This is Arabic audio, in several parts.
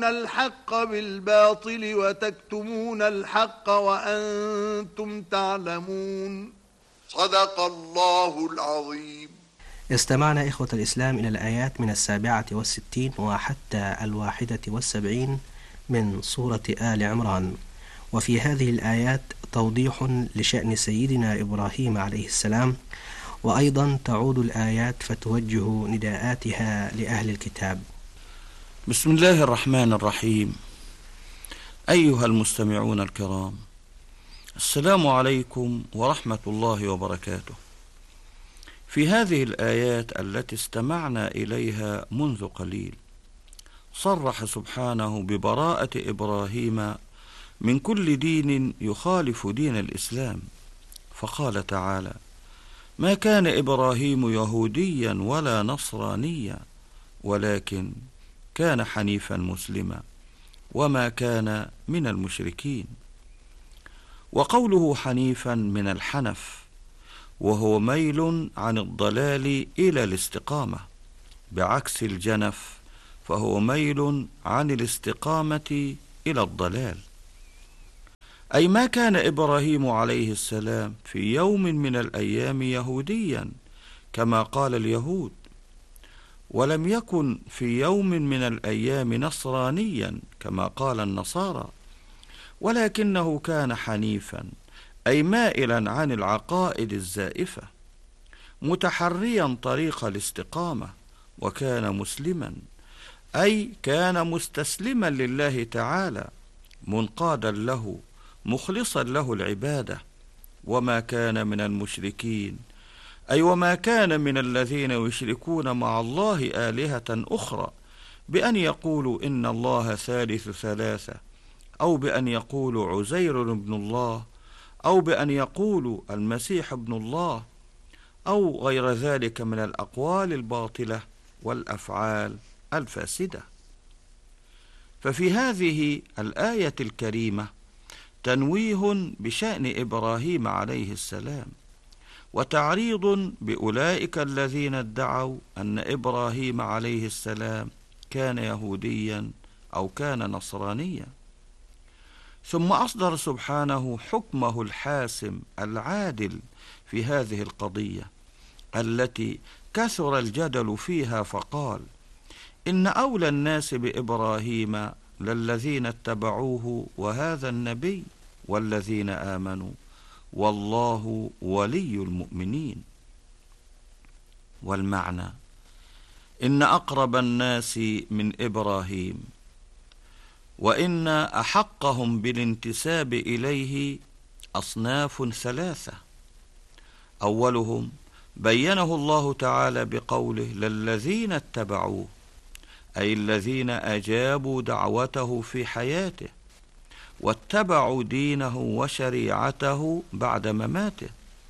الحق بالباطل وتكتمون الحق وأنتم تعلمون. صدق الله العظيم. استمعنا إخوة الإسلام إلى الآيات من 67 وحتى 71 من سورة آل عمران، وفي هذه الآيات توضيح لشأن سيدنا إبراهيم عليه السلام، وأيضا تعود الآيات فتوجه نداءاتها لأهل الكتاب. بسم الله الرحمن الرحيم. أيها المستمعون الكرام، السلام عليكم ورحمة الله وبركاته. في هذه الآيات التي استمعنا إليها منذ قليل، صرح سبحانه ببراءة إبراهيم من كل دين يخالف دين الإسلام، فقال تعالى: ما كان إبراهيم يهوديا ولا نصرانيا ولكن كان حنيفا مسلما وما كان من المشركين. وقوله حنيفا من الحنف، وهو ميل عن الضلال إلى الاستقامة، بعكس الجنف فهو ميل عن الاستقامة إلى الضلال. أي ما كان إبراهيم عليه السلام في يوم من الأيام يهوديا كما قال اليهود، ولم يكن في يوم من الأيام نصرانيا كما قال النصارى، ولكنه كان حنيفا، أي مائلا عن العقائد الزائفة، متحريا طريق الاستقامة، وكان مسلما، أي كان مستسلما لله تعالى، منقادا له، مخلصا له العبادة، وما كان من المشركين، أي وما كان من الذين يشركون مع الله آلهة أخرى، بأن يقولوا إن الله ثالث ثلاثة، أو بأن يقولوا عزير ابن الله، أو بأن يقولوا المسيح ابن الله، أو غير ذلك من الأقوال الباطلة والأفعال الفاسدة. ففي هذه الآية الكريمة تنويه بشأن إبراهيم عليه السلام، وتعريض بأولئك الذين ادعوا أن إبراهيم عليه السلام كان يهوديا أو كان نصرانيا. ثم أصدر سبحانه حكمه الحاسم العادل في هذه القضية التي كثر الجدل فيها، فقال: إن أولى الناس بإبراهيم للذين اتبعوه وهذا النبي والذين آمنوا والله ولي المؤمنين. والمعنى: إن أقرب الناس من إبراهيم، وإن أحقهم بالانتساب إليه أصناف ثلاثة. أولهم بينه الله تعالى بقوله: للذين اتبعوه، أي الذين أجابوا دعوته في حياته واتبعوا دينه وشريعته بعد مماته.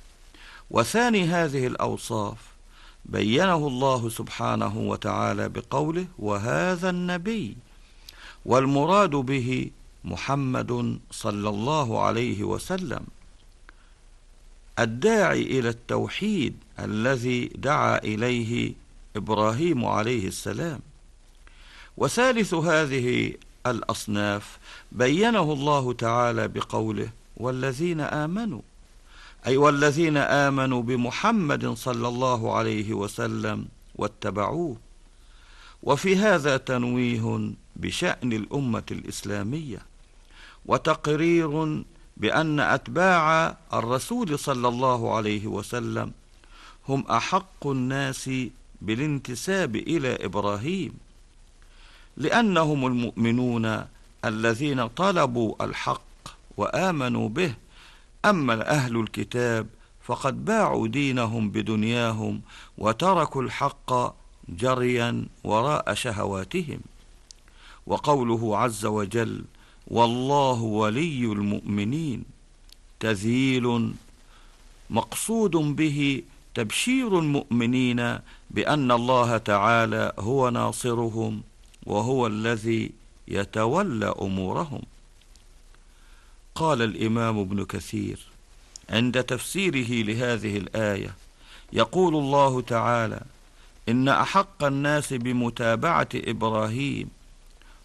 وثاني هذه الأوصاف بينه الله سبحانه وتعالى بقوله: وهذا النبي، والمراد به محمد صلى الله عليه وسلم، الداعي إلى التوحيد الذي دعا إليه إبراهيم عليه السلام. وثالث هذه الأصناف بينه الله تعالى بقوله: والذين آمنوا، أي والذين آمنوا بمحمد صلى الله عليه وسلم واتبعوه. وفي هذا تنويه بشأن الأمة الإسلامية، وتقرير بأن أتباع الرسول صلى الله عليه وسلم هم أحق الناس بالانتساب إلى إبراهيم، لأنهم المؤمنون الذين طلبوا الحق وآمنوا به. أما أهل الكتاب فقد باعوا دينهم بدنياهم وتركوا الحق جريا وراء شهواتهم. وقوله عز وجل: والله ولي المؤمنين، تذييل مقصود به تبشير المؤمنين بأن الله تعالى هو ناصرهم وهو الذي يتولى أمورهم. قال الإمام ابن كثير عند تفسيره لهذه الآية: يقول الله تعالى: إن أحق الناس بمتابعة إبراهيم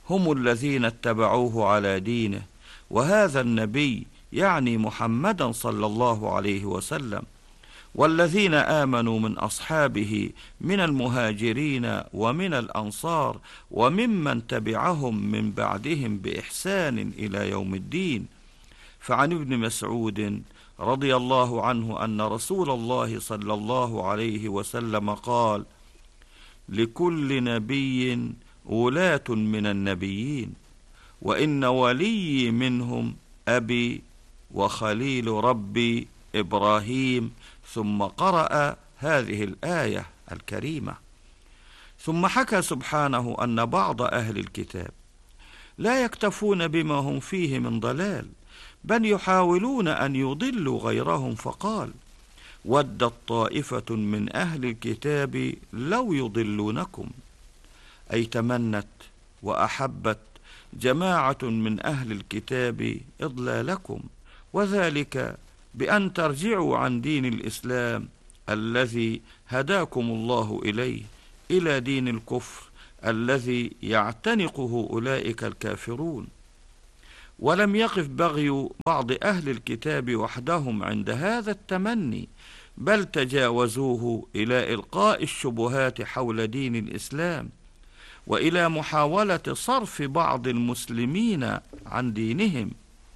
هم الذين اتبعوه على دينه، وهذا النبي يعني محمدا صلى الله عليه وسلم، والذين آمنوا من أصحابه من المهاجرين ومن الأنصار وممن تبعهم من بعدهم بإحسان إلى يوم الدين. فعن ابن مسعود رضي الله عنه أن رسول الله صلى الله عليه وسلم قال: لكل نبي ولاة من النبيين، وإن ولي منهم أبي وخليل ربي إبراهيم. ثم قرأ هذه الآية الكريمة. ثم حكى سبحانه أن بعض أهل الكتاب لا يكتفون بما هم فيه من ضلال، بل يحاولون أن يضلوا غيرهم، فقال: ودت طائفة من أهل الكتاب لو يضلونكم، أي تمنت وأحبت جماعة من أهل الكتاب إضلالكم، وذلك بأن ترجعوا عن دين الإسلام الذي هداكم الله إليه إلى دين الكفر الذي يعتنقه أولئك الكافرون. ولم يقف بغي بعض أهل الكتاب وحدهم عند هذا التمني، بل تجاوزوه إلى إلقاء الشبهات حول دين الإسلام، وإلى محاولة صرف بعض المسلمين عن دينهم.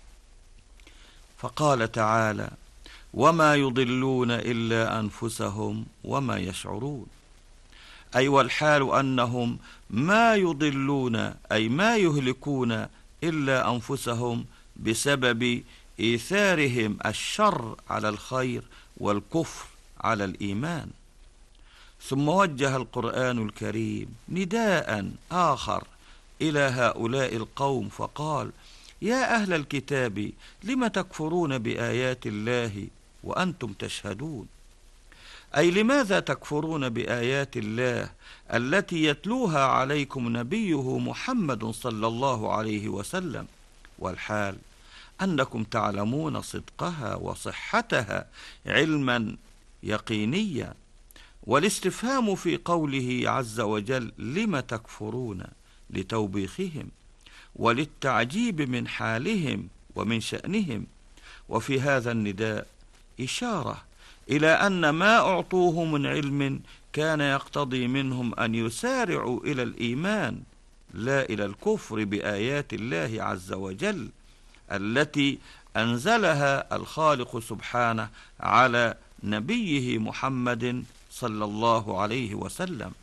فقال تعالى: وما يضلون إلا أنفسهم وما يشعرون، أي والحال أنهم ما يضلون أي ما يهلكون إلا أنفسهم بسبب إيثارهم الشر على الخير والكفر على الإيمان. ثم وجه القرآن الكريم نداء آخر إلى هؤلاء القوم فقال: يا أهل الكتاب لم تكفرون بآيات الله وأنتم تشهدون، أي لماذا تكفرون بآيات الله التي يتلوها عليكم نبيه محمد صلى الله عليه وسلم، والحال أنكم تعلمون صدقها وصحتها علما يقينيا. والاستفهام في قوله عز وجل لم تكفرون لتوبيخهم وللتعجيب من حالهم ومن شأنهم. وفي هذا النداء إشارة إلى أن ما أعطوه من علم كان يقتضي منهم أن يسارعوا إلى الإيمان لا إلى الكفر بآيات الله عز وجل التي أنزلها الخالق سبحانه على نبيه محمد صلى الله عليه وسلم.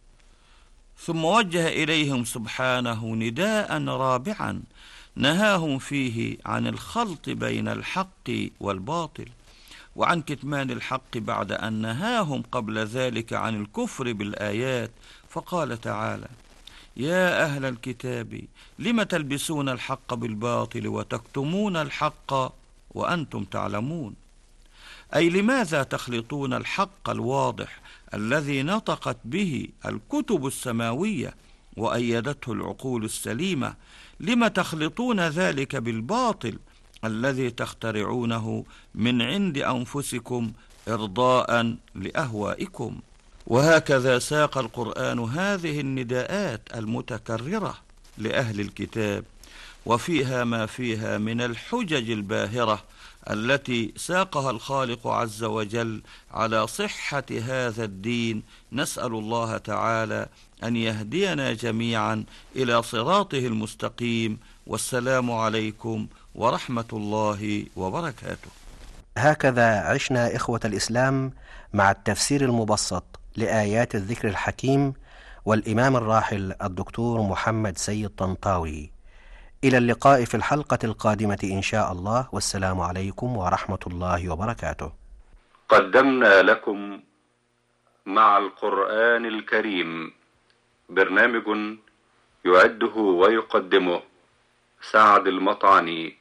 ثم وجه إليهم سبحانه نداء رابعا نهاهم فيه عن الخلط بين الحق والباطل، وعن كتمان الحق بعد أن نهاهم قبل ذلك عن الكفر بالآيات، فقال تعالى: يا أهل الكتاب لم تلبسون الحق بالباطل وتكتمون الحق وأنتم تعلمون، أي لماذا تخلطون الحق الواضح الذي نطقت به الكتب السماوية وأيدته العقول السليمة، لم تخلطون ذلك بالباطل الذي تخترعونه من عند أنفسكم إرضاء لأهوائكم؟ وهكذا ساق القرآن هذه النداءات المتكررة لأهل الكتاب، وفيها ما فيها من الحجج الباهرة التي ساقها الخالق عز وجل على صحة هذا الدين. نسأل الله تعالى أن يهدينا جميعا إلى صراطه المستقيم، والسلام عليكم ورحمة الله وبركاته. هكذا عشنا إخوة الإسلام مع التفسير المبسط لآيات الذكر الحكيم والإمام الراحل الدكتور محمد سيد طنطاوي. إلى اللقاء في الحلقة القادمة إن شاء الله، والسلام عليكم ورحمة الله وبركاته. قدمنا لكم مع القرآن الكريم برنامج يعده ويقدمه سعد المطعني.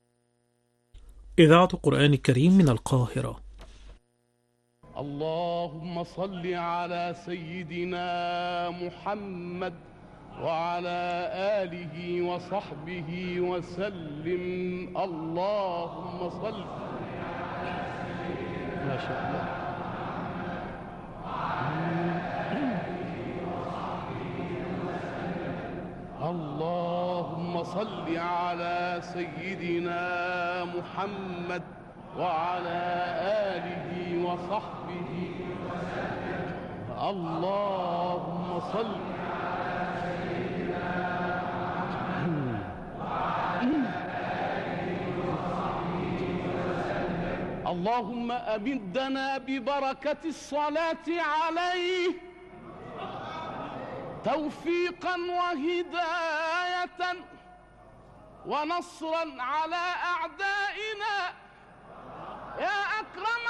إذاعة القرآن الكريم من القاهرة. اللهم صل على سيدنا محمد وعلى آله وصحبه وسلم. اللهم صل ما شاء الله. الله صل على سيدنا محمد وعلى آله وصحبه وسلم. اللهم صل على سيدنا محمد وعلى آله وصحبه وسلم. اللهم أمدنا ببركة الصلاة عليه توفيقا وهداية ونصرا على أعدائنا يا أكرم